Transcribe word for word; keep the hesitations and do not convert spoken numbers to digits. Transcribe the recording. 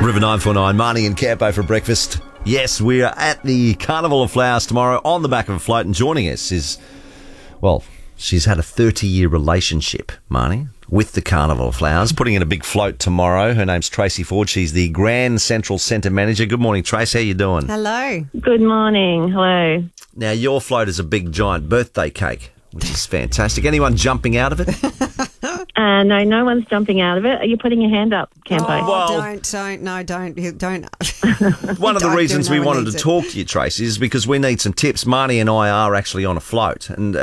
River nine four nine, Marnie and Campo for breakfast. Yes, we are at the Carnival of Flowers tomorrow on the back of a float, and joining us is, well, she's had a thirty-year relationship, Marnie, with the Carnival of Flowers, putting in a big float tomorrow. Her name's Tracy Ford. She's the Grand Central Centre Manager. Good morning, Trace. How you doing? Hello. Good morning. Hello. Now, your float is a big, giant birthday cake, which is fantastic. Anyone jumping out of it? Uh, no, no one's jumping out of it. Are you putting your hand up, Campo? Oh, Well- don't, don't, no, don't, you don't. One of the Don't do reasons it, we no one wanted to needs it. talk to you, Tracy, is because we need some tips. Marnie and I are actually on a float, and